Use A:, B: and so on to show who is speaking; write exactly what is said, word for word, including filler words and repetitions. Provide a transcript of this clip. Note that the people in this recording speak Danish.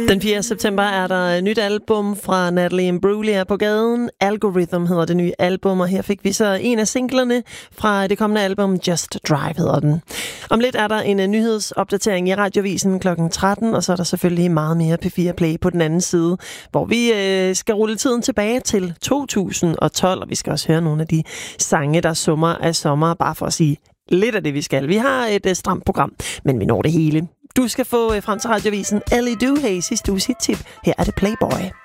A: Den fjerde september er der et nyt album fra Natalie Imbruglia på gaden. Algorithm hedder det nye album, og her fik vi så en af singlerne fra det kommende album Just Drive hedder den. Om lidt er der en nyhedsopdatering i Radiovisen klokken tretten, og så er der selvfølgelig meget mere P fire Play på den anden side, hvor vi øh, skal rulle tiden tilbage til to tusind og tolv, og vi skal også høre nogle af de sange, der summer af sommer, bare for at sige lidt af det, vi skal. Vi har et øh, stramt program, men vi når det hele. Du skal få øh, frem til Radiovisen Ellie Duhay sidste uges hit-tip. Her er det Playboy.